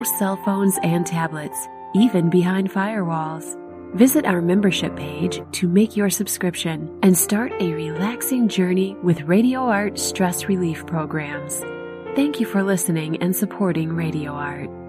cell phones and tablets, even behind firewalls. Visit our membership page to make your subscription and start a relaxing journey with Radio Art stress relief programs. Thank you for listening and supporting Radio Art.